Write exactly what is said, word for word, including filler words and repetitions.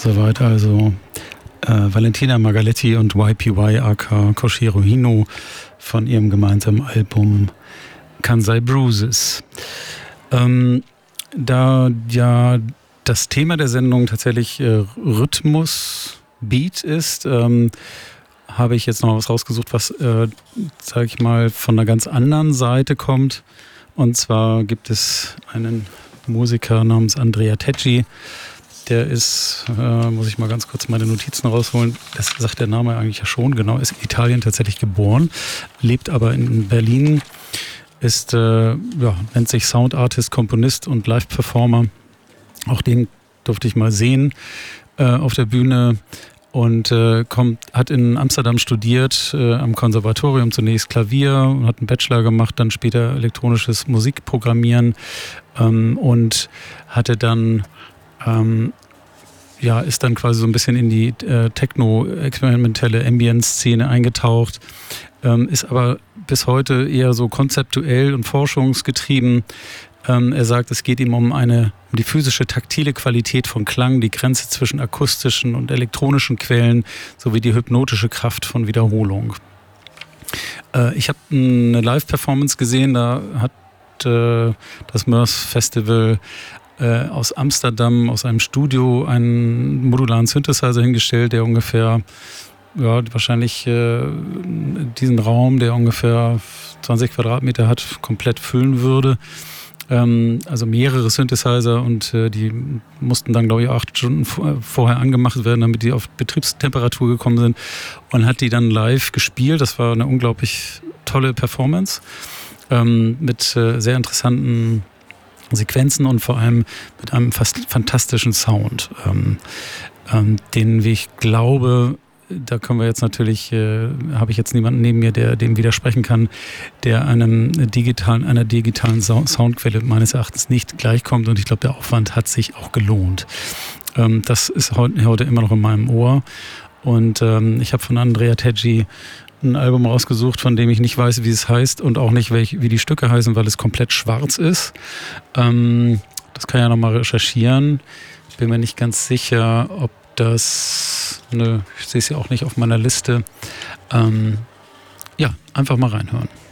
Soweit also äh, Valentina Margaletti und Y P Y aka Koshiro Hino von ihrem gemeinsamen Album Kansai Bruises. Ähm, da ja das Thema der Sendung tatsächlich äh, Rhythmus, Beat ist, ähm, habe ich jetzt noch was rausgesucht, was, äh, sage ich mal, von einer ganz anderen Seite kommt. Und zwar gibt es einen Musiker namens Andrea Teggi. Der ist, äh, muss ich mal ganz kurz meine Notizen rausholen, das sagt der Name eigentlich ja schon, genau, ist in Italien tatsächlich geboren, lebt aber in Berlin, ist, äh, ja, nennt sich Sound Artist, Komponist und Live-Performer. Auch den durfte ich mal sehen äh, auf der Bühne und äh, kommt, hat in Amsterdam studiert, äh, am Konservatorium zunächst Klavier und hat einen Bachelor gemacht, dann später elektronisches Musikprogrammieren ähm, und hatte dann Ähm, ja, ist dann quasi so ein bisschen in die äh, techno-experimentelle Ambient-Szene eingetaucht, ähm, ist aber bis heute eher so konzeptuell und forschungsgetrieben. Ähm, er sagt, es geht ihm um eine um die physische, taktile Qualität von Klang, die Grenze zwischen akustischen und elektronischen Quellen sowie die hypnotische Kraft von Wiederholung. Äh, ich habe eine Live-Performance gesehen, da hat äh, das Mörs Festival Äh, aus Amsterdam, aus einem Studio, einen modularen Synthesizer hingestellt, der ungefähr, ja, wahrscheinlich äh, diesen Raum, der ungefähr zwanzig Quadratmeter hat, komplett füllen würde. Ähm, also mehrere Synthesizer und äh, die mussten dann, glaube ich, acht Stunden vorher angemacht werden, damit die auf Betriebstemperatur gekommen sind und hat die dann live gespielt. Das war eine unglaublich tolle Performance ähm, mit äh, sehr interessanten Sequenzen und vor allem mit einem fast fantastischen Sound, ähm, ähm, den, wie ich glaube, da können wir jetzt natürlich, äh, habe ich jetzt niemanden neben mir, der dem widersprechen kann, der einem digitalen, einer digitalen Sound- Soundquelle meines Erachtens nicht gleichkommt und ich glaube, der Aufwand hat sich auch gelohnt. Ähm, das ist heute, heute immer noch in meinem Ohr und ähm, ich habe von Andrea Teggi ein Album rausgesucht, von dem ich nicht weiß, wie es heißt und auch nicht, welch, wie die Stücke heißen, weil es komplett schwarz ist. Ähm, das kann ich ja nochmal recherchieren. Bin mir nicht ganz sicher, ob das... Nö, ich sehe es ja auch nicht auf meiner Liste. Ähm, ja, einfach mal reinhören.